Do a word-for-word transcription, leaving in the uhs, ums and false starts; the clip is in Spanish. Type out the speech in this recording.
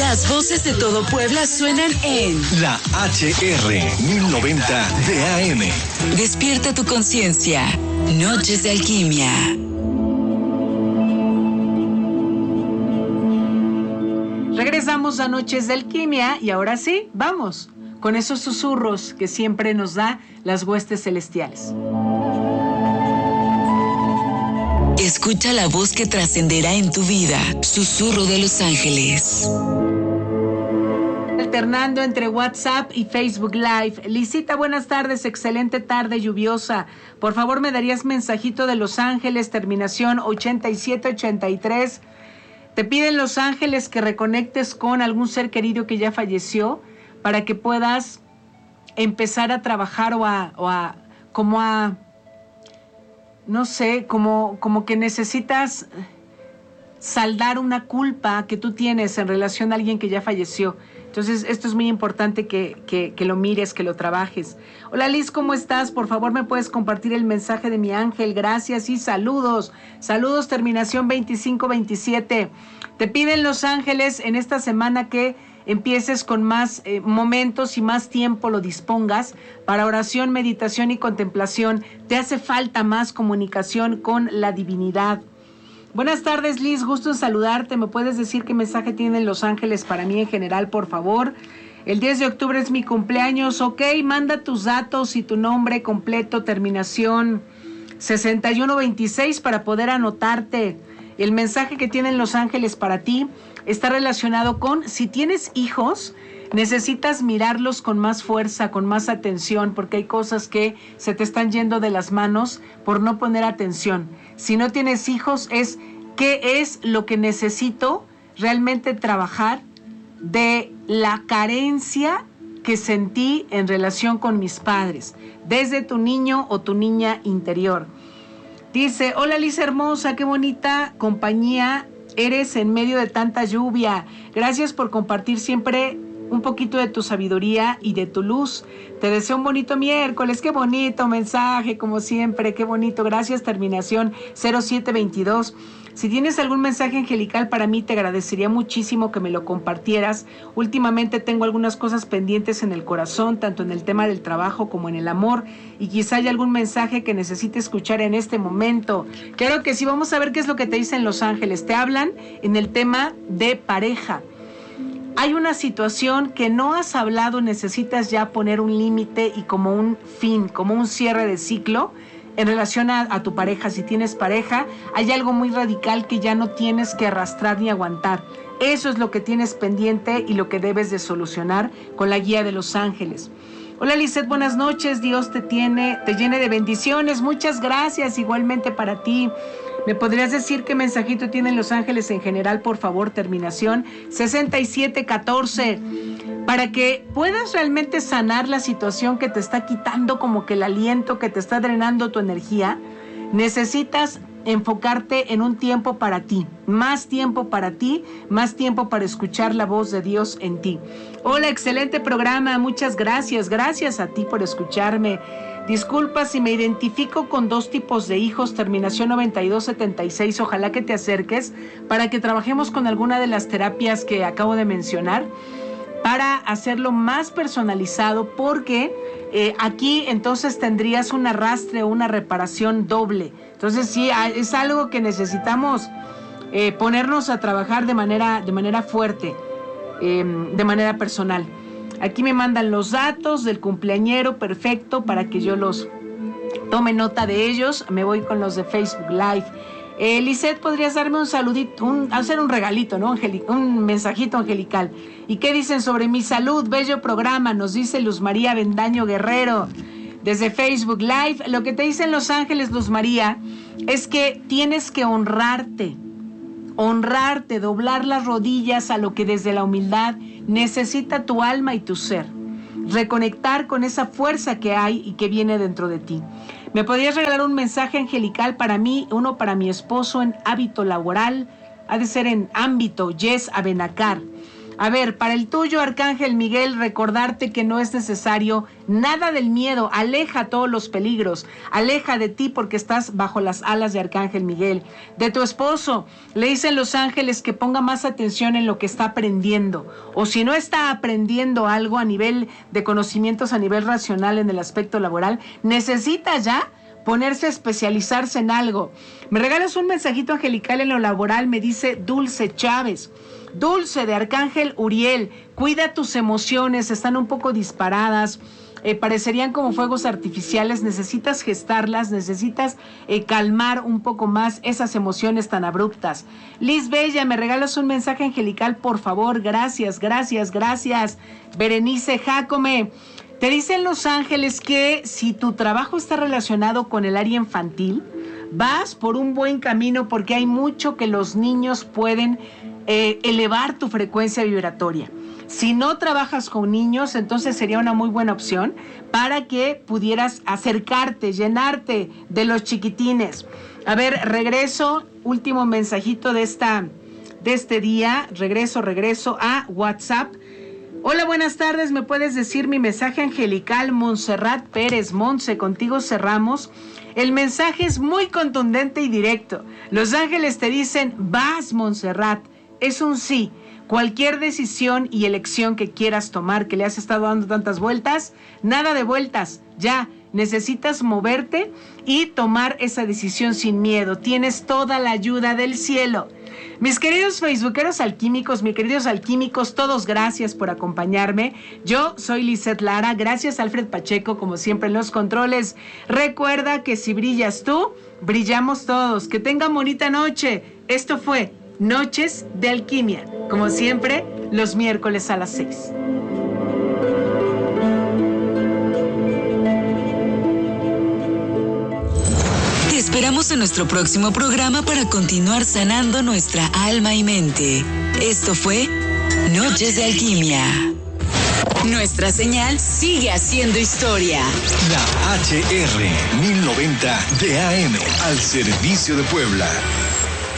Las voces de todo Puebla suenan en La H R mil noventa de A M. Despierta tu conciencia. Noches de Alquimia. Regresamos a Noches de Alquimia y ahora sí, vamos con esos susurros que siempre nos da las huestes celestiales. Escucha la voz que trascenderá en tu vida. Susurro de los ángeles. Alternando entre WhatsApp y Facebook Live. Lisita, buenas tardes, excelente tarde lluviosa. Por favor, me darías mensajito de Los Ángeles, terminación ochenta y siete ochenta y tres. Te piden Los Ángeles que reconectes con algún ser querido que ya falleció para que puedas empezar a trabajar o a, o a como a, no sé, como, como que necesitas saldar una culpa que tú tienes en relación a alguien que ya falleció. Entonces, esto es muy importante que, que, que lo mires, que lo trabajes. Hola Liz, ¿cómo estás? Por favor, ¿me puedes compartir el mensaje de mi ángel? Gracias y saludos. Saludos, terminación veinticinco veintisiete. Te piden Los Ángeles en esta semana que empieces con más eh, momentos y más tiempo lo dispongas para oración, meditación y contemplación. Te hace falta más comunicación con la divinidad. Buenas tardes, Liz, gusto en saludarte. ¿Me puedes decir qué mensaje tienen Los Ángeles para mí en general, por favor? El diez de octubre es mi cumpleaños. Ok, manda tus datos y tu nombre completo, terminación sesenta y uno veintiséis para poder anotarte. El mensaje que tienen Los Ángeles para ti está relacionado con si tienes hijos, necesitas mirarlos con más fuerza, con más atención, porque hay cosas que se te están yendo de las manos por no poner atención. Si no tienes hijos, es qué es lo que necesito realmente trabajar de la carencia que sentí en relación con mis padres, desde tu niño o tu niña interior. Dice, hola Liz hermosa, qué bonita compañía eres en medio de tanta lluvia. Gracias por compartir siempre un poquito de tu sabiduría y de tu luz. Te deseo un bonito miércoles. Qué bonito mensaje, como siempre. Qué bonito. Gracias, terminación cero siete veintidós. Si tienes algún mensaje angelical para mí, te agradecería muchísimo que me lo compartieras. Últimamente tengo algunas cosas pendientes en el corazón, tanto en el tema del trabajo como en el amor, y quizá haya algún mensaje que necesite escuchar en este momento. Claro que sí, vamos a ver qué es lo que te dicen Los Ángeles. Te hablan en el tema de pareja. Hay una situación que no has hablado, necesitas ya poner un límite y como un fin, como un cierre de ciclo en relación a, a tu pareja. Si tienes pareja, hay algo muy radical que ya no tienes que arrastrar ni aguantar. Eso es lo que tienes pendiente y lo que debes de solucionar con la guía de Los Ángeles. Hola Lizeth, buenas noches. Dios te tiene, te llene de bendiciones. Muchas gracias, igualmente para ti. ¿Me podrías decir qué mensajito tienen Los Ángeles en general, por favor? Terminación sesenta y siete catorce. Para que puedas realmente sanar la situación que te está quitando como que el aliento, que te está drenando tu energía, necesitas enfocarte en un tiempo para ti, más tiempo para ti, más tiempo para escuchar la voz de Dios en ti. Hola, excelente programa, muchas gracias, gracias a ti por escucharme. Disculpa si me identifico con dos tipos de hijos, terminación noventa y dos setenta y seis, ojalá que te acerques para que trabajemos con alguna de las terapias que acabo de mencionar, para hacerlo más personalizado, porque eh, aquí entonces tendrías un arrastre o una reparación doble. Entonces sí, es algo que necesitamos eh, ponernos a trabajar de manera, de manera fuerte, eh, de manera personal. Aquí me mandan los datos del cumpleañero, perfecto, para que yo los tome nota de ellos. Me voy con los de Facebook Live. Eh, Lizeth, ¿podrías darme un saludito, un, hacer un regalito, ¿no? Angeli- un mensajito angelical? ¿Y qué dicen sobre mi salud? Bello programa, nos dice Luz María Bendaño Guerrero desde Facebook Live. Lo que te dicen Los Ángeles, Luz María, es que tienes que honrarte, honrarte, doblar las rodillas a lo que desde la humildad necesita tu alma y tu ser. Reconectar con esa fuerza que hay y que viene dentro de ti. ¿Me podrías regalar un mensaje angelical para mí, uno para mi esposo en hábito laboral? Ha de ser en ámbito, Yes Abenacar. A ver, para el tuyo, Arcángel Miguel, recordarte que no es necesario nada del miedo. Aleja todos los peligros. Aleja de ti porque estás bajo las alas de Arcángel Miguel. De tu esposo, le dicen los ángeles que ponga más atención en lo que está aprendiendo. O si no está aprendiendo algo a nivel de conocimientos, a nivel racional en el aspecto laboral, necesita ya ponerse a especializarse en algo. Me regalas un mensajito angelical en lo laboral, me dice Dulce Chávez. Dulce, de Arcángel Uriel, cuida tus emociones, están un poco disparadas, eh, parecerían como fuegos artificiales, necesitas gestarlas, necesitas eh, calmar un poco más esas emociones tan abruptas. Liz Bella, me regalas un mensaje angelical, por favor, gracias, gracias, gracias. Berenice Jácome, te dicen los ángeles que si tu trabajo está relacionado con el área infantil, vas por un buen camino porque hay mucho que los niños pueden eh, elevar tu frecuencia vibratoria. Si no trabajas con niños, entonces sería una muy buena opción para que pudieras acercarte, llenarte de los chiquitines. A ver, regreso, último mensajito de, esta, de este día, regreso, regreso a WhatsApp. Hola, buenas tardes, ¿me puedes decir mi mensaje angelical? Montserrat Pérez, Montse, contigo cerramos. El mensaje es muy contundente y directo. Los ángeles te dicen, vas, Montserrat, es un sí. Cualquier decisión y elección que quieras tomar, que le has estado dando tantas vueltas, nada de vueltas, ya. Necesitas moverte y tomar esa decisión sin miedo. Tienes toda la ayuda del cielo. Mis queridos facebookeros alquímicos, mis queridos alquímicos, todos gracias por acompañarme. Yo soy Lizeth Lara, gracias Alfred Pacheco, como siempre en los controles. Recuerda que si brillas tú, brillamos todos. Que tengan bonita noche. Esto fue Noches de Alquimia, como siempre, los miércoles a las seis. Te esperamos en nuestro próximo programa para continuar sanando nuestra alma y mente. Esto fue Noches de Alquimia. Nuestra señal sigue haciendo historia. La H R mil noventa de A M al servicio de Puebla.